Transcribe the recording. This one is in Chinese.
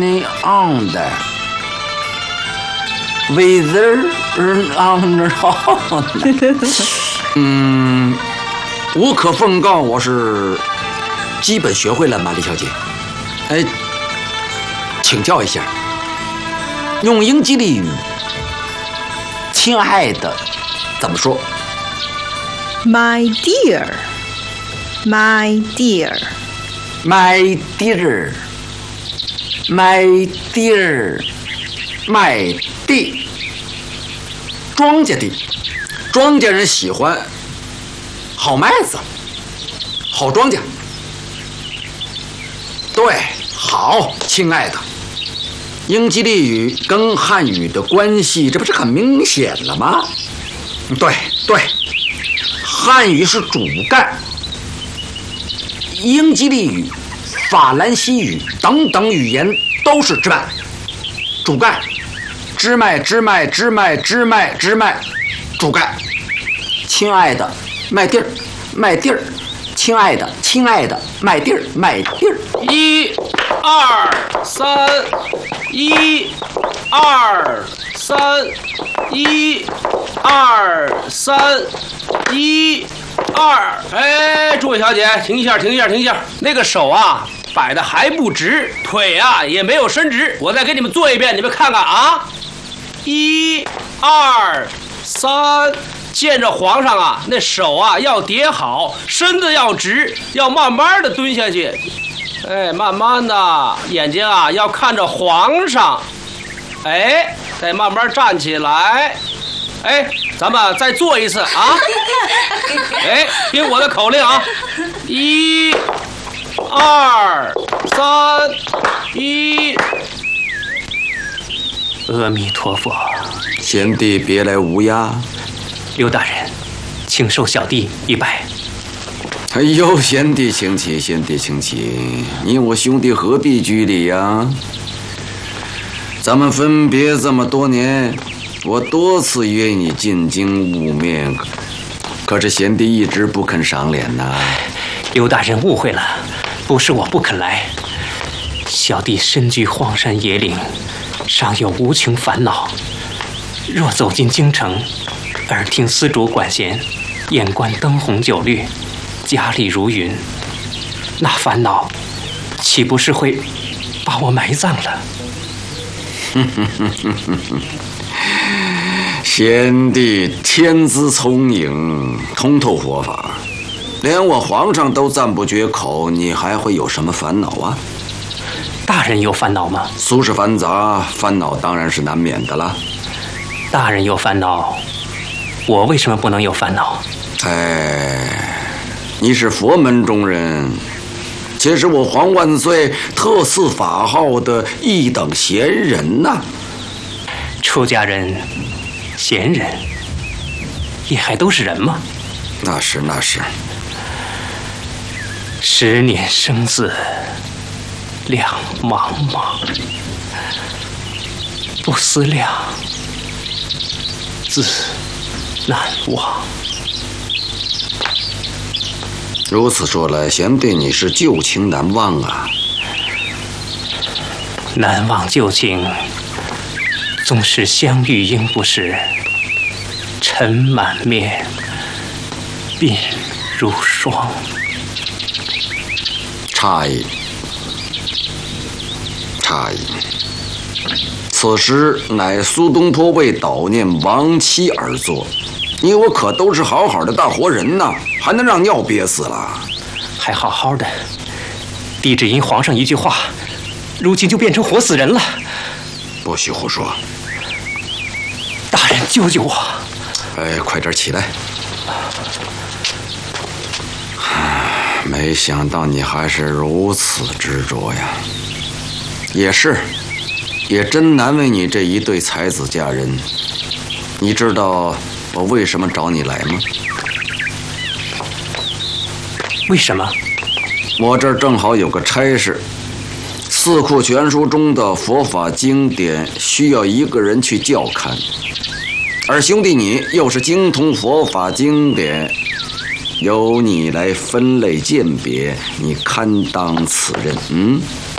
turning on 的 ，whether on 无可奉告，我是基本学会了吗，李小姐？哎，请教一下，用英吉利语“亲爱的”怎么说 ？My dear, my dear, my dear, my dear, my dear， 庄稼地，庄稼人喜欢好麦子，好庄稼。对，好，亲爱的。英吉利语跟汉语的关系，这不是很明显了吗？对对，汉语是主干，英吉利语、法兰西语等等语言都是支干，主干，支脉支脉支脉支脉支脉，主干。亲爱的，麦地儿，麦地儿。亲爱的，亲爱的，麦地儿，麦地儿。 1、2、3， 1、2、3， 1、2、3， 1、2。哎，诸位小姐，停一下，停一下，停一下。那个手啊，摆的还不直，腿啊也没有伸直。我再给你们做一遍，你们看看啊。1、2、3。见着皇上啊，那手啊要叠好，身子要直，要慢慢的蹲下去，哎，慢慢的，眼睛啊要看着皇上，哎，再慢慢站起来，哎，咱们再做一次啊，哎，听我的口令啊，1、2、3， 1。 阿弥陀佛， 贤弟别来无恙。 刘大人，请受小弟一拜。 哎呦，贤弟请起，贤弟请起，你我兄弟何必拘礼呀？咱们分别这么多年，我多次约你进京晤面，可是贤弟一直不肯赏脸呐。 刘大人误会了，不是我不肯来，小弟身居荒山野岭，尚有无穷烦恼。若走进京城，耳听丝竹管弦，眼观灯红酒绿，家里如云，那烦恼岂不是会把我埋葬了？ 贤弟天资聪颖，通透佛法，连我皇上都赞不绝口，你还会有什么烦恼啊？ 大人有烦恼吗？ 俗世繁杂，烦恼当然是难免的了。 大人有烦恼，我为什么不能有烦恼？ 哎，你是佛门中人，且是我皇万岁特赐法号的一等贤人呐。 出家人、贤人，也还都是人吗？ 那是那是。 10年生死两茫茫，不思量，自难忘。 如此说来，贤弟你是旧情难忘啊。 难忘旧情，纵使相遇应不识，尘满面，鬓如霜。 诧异，诧异。此诗乃苏东坡为悼念亡妻而作，你我可都是好好的大活人呐，还能让尿憋死了？ 还好好的，弟只因皇上一句话，如今就变成活死人了。 不许胡说！ 大人救救我！ 哎，快点起来！没想到你还是如此执着呀！也是，也真难为你这一对才子佳人。你知道我为什么找你来吗？ 为什么？ 我这儿正好有个差事，四库全书中的佛法经典需要一个人去校勘，而兄弟你又是精通佛法经典，由你来分类鉴别，你堪当此任。